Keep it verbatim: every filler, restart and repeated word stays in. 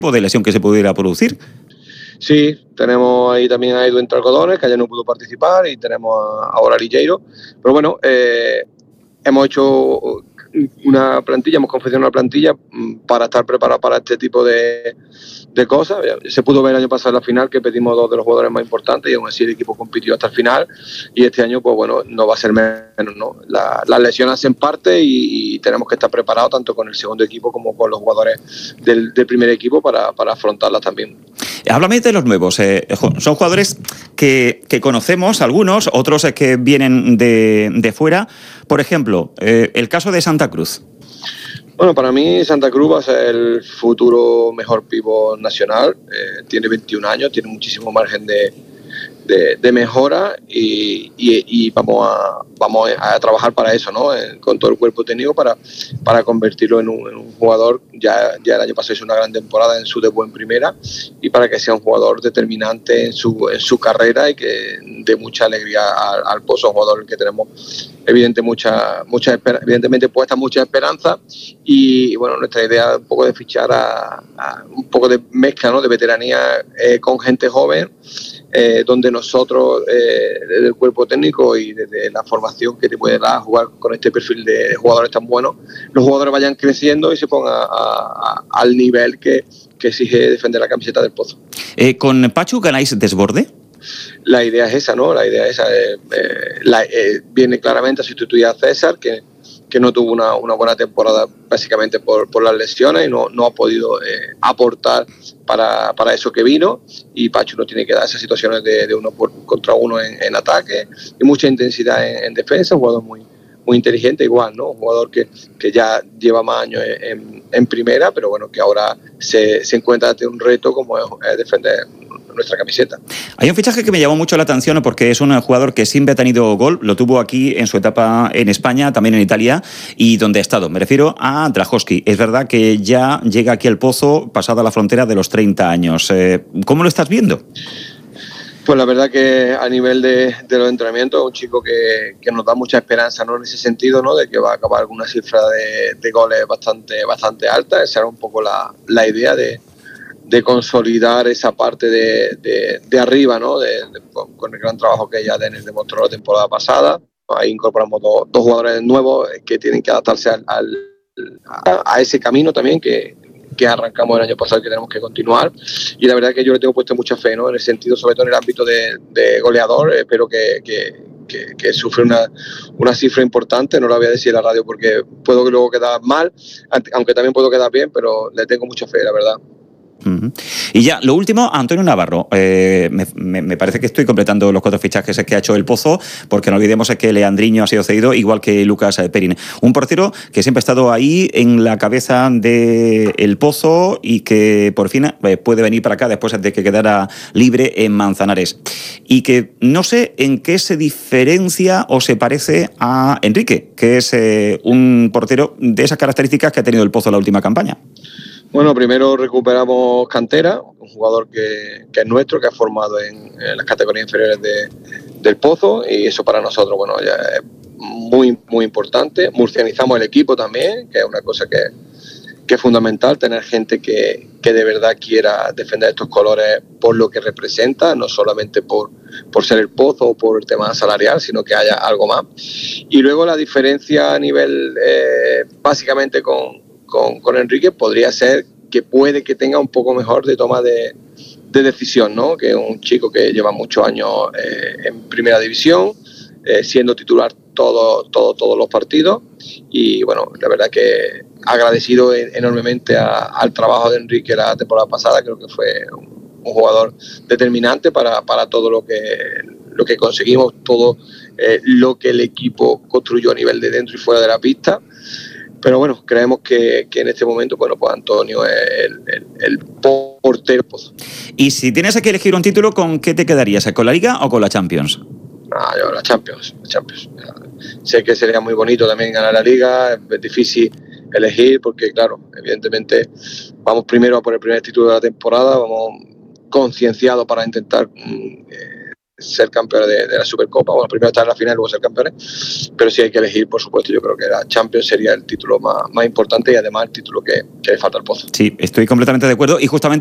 tipo de lesión que se pudiera producir. Sí, tenemos ahí también a Edu entre algodones, que ayer no pudo participar, y tenemos ahora a Lilleiro. Pero bueno, eh, hemos hecho una plantilla, hemos confeccionado una plantilla para estar preparados para este tipo de, de cosas. Se pudo ver el año pasado en la final que pedimos dos de los jugadores más importantes y aún así el equipo compitió hasta el final, y este año pues bueno, no va a ser menos, ¿no? La, las lesiones hacen parte y, y tenemos que estar preparados tanto con el segundo equipo como con los jugadores del, del primer equipo para, para afrontarlas también. Háblame de los nuevos. Eh, son jugadores que, que conocemos, algunos, otros que vienen de, de fuera. Por ejemplo, eh, el caso de Santa Cruz. Bueno, para mí Santa Cruz va a ser el futuro mejor pívot nacional. Eh, tiene veintiún años, tiene muchísimo margen de, de, de mejora y, y, y vamos, a, vamos a trabajar para eso, ¿no? Eh, con todo el cuerpo técnico para, para convertirlo en un, en un jugador. Ya, ya el año pasado hizo una gran temporada en su debut en primera, y para que sea un jugador determinante en su, en su carrera y que dé mucha alegría al, al Pozo, jugador que tenemos evidente mucha, mucha, evidentemente puesta mucha esperanza. Y bueno, nuestra idea es un poco de fichar a, a un poco de mezcla, ¿no? De veteranía eh, con gente joven, eh, donde nosotros eh, desde el cuerpo técnico y desde la formación que te puede dar jugar con este perfil de jugadores tan buenos, los jugadores vayan creciendo y se pongan a, a, a, al nivel que, que exige defender la camiseta del Pozo. Eh, ¿Con Pachu ganáis desborde? La idea es esa, ¿no? La idea es esa. Eh, eh, la, eh, viene claramente a sustituir a César, que, que no tuvo una, una buena temporada básicamente por, por las lesiones y no, no ha podido eh, aportar para, para eso que vino. Y Pachu no tiene que dar esas situaciones de, de uno por, contra uno en, en ataque y mucha intensidad en, en defensa. Un jugador muy, muy inteligente igual, ¿no? Un jugador que, que ya lleva más años en, en primera, pero bueno, que ahora se, se encuentra ante un reto como es, es defender nuestra camiseta. Hay un fichaje que me llamó mucho la atención porque es un jugador que siempre ha tenido gol, lo tuvo aquí en su etapa en España, también en Italia, y donde ha estado. Me refiero a Drahovski. Es verdad que ya llega aquí al Pozo pasada la frontera de los treinta años. Eh, ¿Cómo lo estás viendo? Pues la verdad que a nivel de, de los entrenamientos, un chico que, que nos da mucha esperanza, ¿no? En ese sentido, ¿no? De que va a acabar con una cifra de, de goles bastante, bastante alta. Esa era un poco la, la idea de, de consolidar esa parte de, de, de arriba, ¿no? De, de, con el gran trabajo que ya Denis demostró la temporada pasada. Ahí incorporamos dos, dos jugadores nuevos que tienen que adaptarse al, al, a, a ese camino también que, que arrancamos el año pasado y que tenemos que continuar. Y la verdad que yo le tengo puesto mucha fe, ¿no? En el sentido, sobre todo en el ámbito de, de goleador. Espero que, que, que, que sufre una, una cifra importante. No la voy a decir en la radio porque puedo luego quedar mal, aunque también puedo quedar bien, pero le tengo mucha fe, la verdad. Uh-huh. Y ya, lo último, Antonio Navarro. Eh, me, me, me parece que estoy completando los cuatro fichajes que ha hecho el Pozo, porque no olvidemos que Leandriño ha sido cedido, igual que Lucas Perín. Un portero que siempre ha estado ahí en la cabeza del Pozo y que por fin eh, puede venir para acá después de que quedara libre en Manzanares. Y que no sé en qué se diferencia o se parece a Enrique, que es eh, un portero de esas características que ha tenido el Pozo en la última campaña. Bueno, primero recuperamos cantera, un jugador que, que es nuestro, que ha formado en, en las categorías inferiores de, del Pozo, y eso para nosotros, bueno, ya es muy, muy importante. Murcianizamos el equipo también, que es una cosa que, que es fundamental, tener gente que, que de verdad quiera defender estos colores por lo que representa, no solamente por, por ser el Pozo o por el tema salarial, sino que haya algo más. Y luego la diferencia a nivel, eh, básicamente con Con, con Enrique, podría ser que puede que tenga un poco mejor de toma de, de decisión, ¿no? Que es un chico que lleva muchos años eh, en primera división, eh, siendo titular todo, todo, todos los partidos, y bueno, la verdad que agradecido enormemente a, al trabajo de Enrique la temporada pasada. Creo que fue un, un jugador determinante para, para todo lo que, lo que conseguimos, todo eh, lo que el equipo construyó a nivel de dentro y fuera de la pista. Pero bueno, creemos que, que en este momento, bueno, pues Antonio es el, el, el portero. Y si tienes que elegir un título, ¿con qué te quedarías? ¿Con la Liga o con la Champions? Ah, yo la Champions, la Champions. Sé que sería muy bonito también ganar la Liga, es difícil elegir porque, claro, evidentemente vamos primero a por el primer título de la temporada, vamos concienciados para intentar eh, ser campeones de, de la Supercopa. Bueno, primero estar en la final y luego ser campeones, pero si hay que elegir, por supuesto, yo creo que la Champions sería el título más, más importante y además el título que, que le falta al Pozo. Sí, estoy completamente de acuerdo y justamente